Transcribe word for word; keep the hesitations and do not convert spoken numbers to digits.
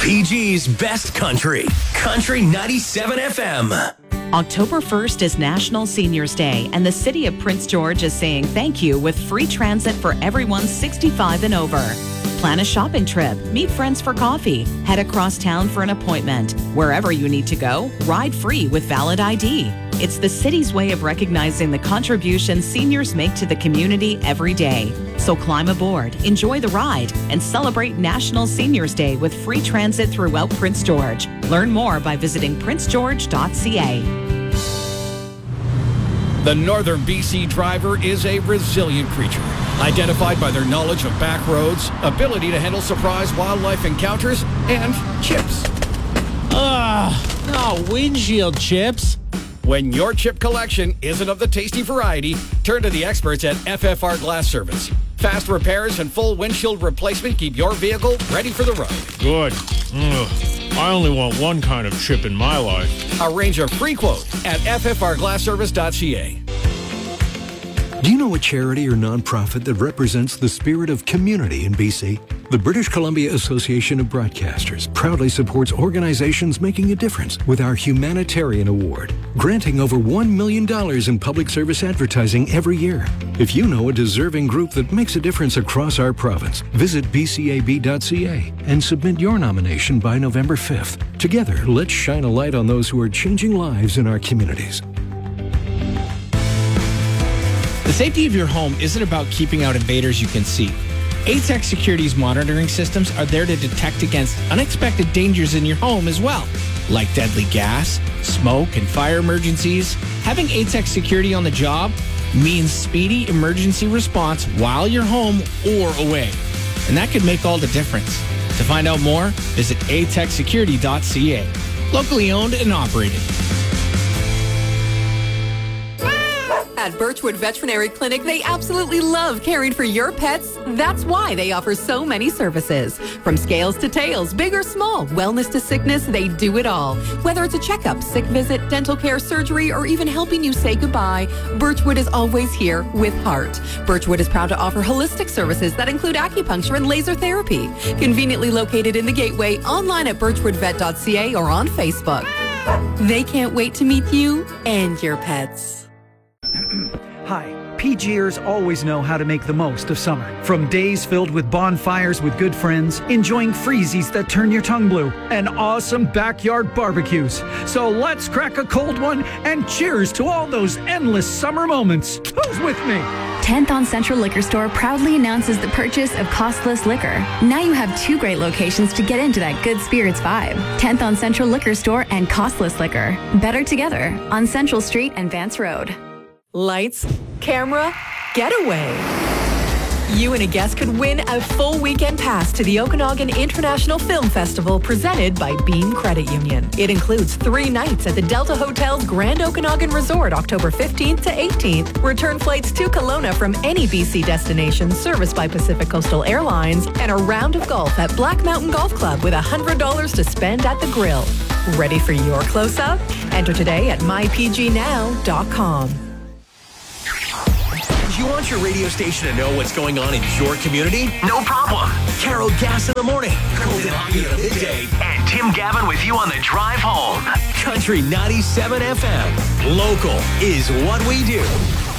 P G's best country. Country ninety-seven F M. October first is National Seniors Day, and the City of Prince George is saying thank you with free transit for everyone sixty-five and over. Plan a shopping trip, meet friends for coffee, head across town for an appointment. Wherever you need to go, ride free with valid I D. It's the city's way of recognizing the contributions seniors make to the community every day. So climb aboard, enjoy the ride, and celebrate National Seniors Day with free transit throughout Prince George. Learn more by visiting prince george dot c a. The Northern B C driver is a resilient creature, identified by their knowledge of back roads, ability to handle surprise wildlife encounters, and chips. Ugh, not windshield chips. When your chip collection isn't of the tasty variety, turn to the experts at F F R Glass Service. Fast repairs and full windshield replacement keep your vehicle ready for the road. Good. Ugh. I only want one kind of chip in my life. Arrange a free quote at f f r glass service dot c a. Do you know a charity or nonprofit that represents the spirit of community in B C? The British Columbia Association of Broadcasters proudly supports organizations making a difference with our Humanitarian Award, granting over one million dollars in public service advertising every year. If you know a deserving group that makes a difference across our province, visit b c a b dot c a and submit your nomination by November fifth. Together, let's shine a light on those who are changing lives in our communities. The safety of your home isn't about keeping out invaders you can see. A T E X Security's monitoring systems are there to detect against unexpected dangers in your home as well, like deadly gas, smoke, and fire emergencies. Having A T E X Security on the job means speedy emergency response while you're home or away. And that could make all the difference. To find out more, visit a tech security dot c a. Locally owned and operated. At Birchwood Veterinary Clinic, they absolutely love caring for your pets. That's why they offer so many services. From scales to tails, big or small, wellness to sickness, they do it all. Whether it's a checkup, sick visit, dental care, surgery, or even helping you say goodbye, Birchwood is always here with heart. Birchwood is proud to offer holistic services that include acupuncture and laser therapy. Conveniently located in the Gateway, online at birchwood vet dot c a or on Facebook. They can't wait to meet you and your pets. Hi, PGers always know how to make the most of summer. From days filled with bonfires with good friends, enjoying freezies that turn your tongue blue, and awesome backyard barbecues. So let's crack a cold one and cheers to all those endless summer moments. Who's with me? tenth on Central Liquor Store proudly announces the purchase of Costless Liquor. Now you have two great locations to get into that good spirits vibe. tenth on Central Liquor Store and Costless Liquor. Better together on Central Street and Vance Road. Lights, camera, getaway. You and a guest could win a full weekend pass to the Okanagan International Film Festival presented by Beam Credit Union. It includes three nights at the Delta Hotel's Grand Okanagan Resort, October fifteenth to eighteenth, return flights to Kelowna from any B C destination serviced by Pacific Coastal Airlines, and a round of golf at Black Mountain Golf Club with one hundred dollars to spend at the grill. Ready for your close-up? Enter today at my p g now dot com. Do you want your radio station to know what's going on in your community? No problem. Carol Gass in the morning, Golden Hockey at midday, and Tim Gavin with you on the drive home. Country ninety-seven F M. Local is what we do.